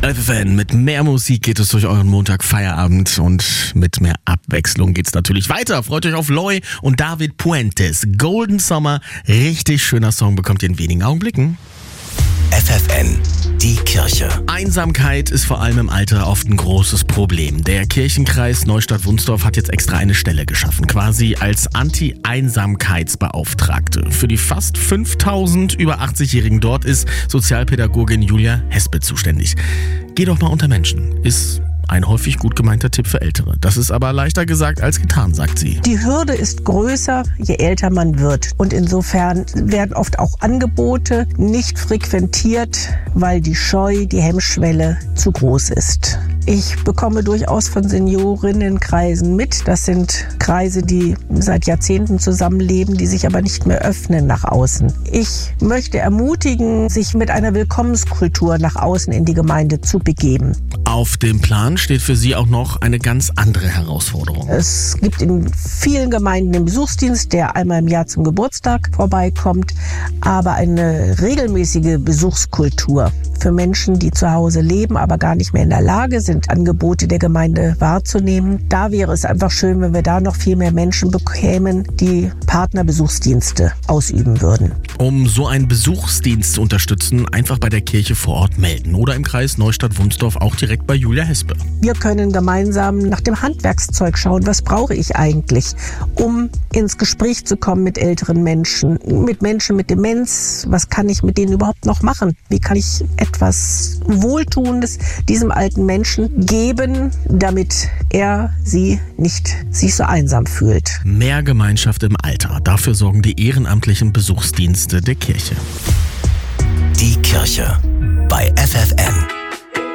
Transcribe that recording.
FFN, mit mehr Musik geht es durch euren Montag-Feierabend und mit mehr Abwechslung geht's natürlich weiter. Freut euch auf Loy und David Puentes. Golden Summer, richtig schöner Song, bekommt ihr in wenigen Augenblicken. FFN, die Kirche. Einsamkeit ist vor allem im Alter oft ein großes Problem. Der Kirchenkreis Neustadt-Wunsdorf hat jetzt extra eine Stelle geschaffen, quasi als Anti-Einsamkeitsbeauftragte. Für die fast 5000 über 80-Jährigen dort ist Sozialpädagogin Julia Hespe zuständig. Geh doch mal unter Menschen, ist ein häufig gut gemeinter Tipp für Ältere. Das ist aber leichter gesagt als getan, sagt sie. Die Hürde ist größer, je älter man wird. Und insofern werden oft auch Angebote nicht frequentiert, weil die Scheu, die Hemmschwelle zu groß ist. Ich bekomme durchaus von Seniorinnenkreisen mit. Das sind Kreise, die seit Jahrzehnten zusammenleben, die sich aber nicht mehr öffnen nach außen. Ich möchte ermutigen, sich mit einer Willkommenskultur nach außen in die Gemeinde zu begeben. Auf dem Plan steht für sie auch noch eine ganz andere Herausforderung. Es gibt in vielen Gemeinden den Besuchsdienst, der einmal im Jahr zum Geburtstag vorbeikommt, aber eine regelmäßige Besuchskultur für Menschen, die zu Hause leben, aber gar nicht mehr in der Lage sind, Angebote der Gemeinde wahrzunehmen. Da wäre es einfach schön, wenn wir da noch viel mehr Menschen bekämen, die Partnerbesuchsdienste ausüben würden. Um so einen Besuchsdienst zu unterstützen, einfach bei der Kirche vor Ort melden oder im Kreis Neustadt-Wunsdorf auch direkt bei Julia Hespe. Wir können gemeinsam nach dem Handwerkszeug schauen, was brauche ich eigentlich, um ins Gespräch zu kommen mit älteren Menschen mit Demenz. Was kann ich mit denen überhaupt noch machen? Wie kann ich etwas Wohltuendes diesem alten Menschen geben, damit er, sie nicht sich so einsam fühlt? Mehr Gemeinschaft im Alter. Dafür sorgen die ehrenamtlichen Besuchsdienste der Kirche. Die Kirche bei FFN.